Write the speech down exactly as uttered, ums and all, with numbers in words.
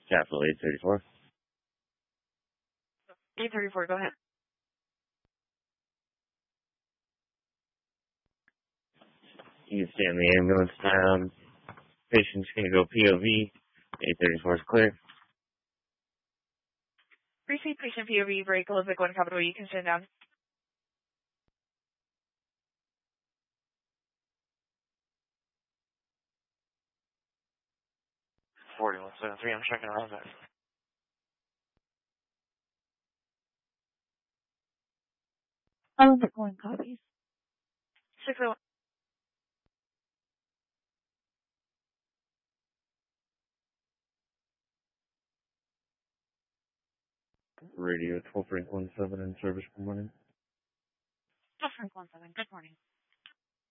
Capital eight thirty-four. eight thirty-four, go ahead. You can stay in the ambulance. Um, patient's going to go P O V. eight thirty-four is clear. Receive patient P O V, break, Olympic one, capital, you can stand down. forty-one seventy-three, I'm checking around that. Olympic one, copies. six oh one. Radio twelve Frank one seven in service. Good morning. twelve Frank one seven, good morning.